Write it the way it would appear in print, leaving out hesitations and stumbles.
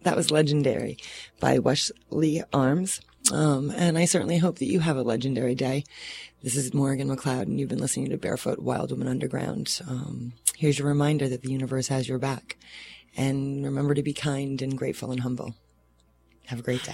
That was Legendary by Wesley Arms. And I certainly hope that you have a legendary day. This is Morgan McLeod, and you've been listening to Barefoot Wild Woman Underground. Here's your reminder that the universe has your back. And remember to be kind and grateful and humble. Have a great day.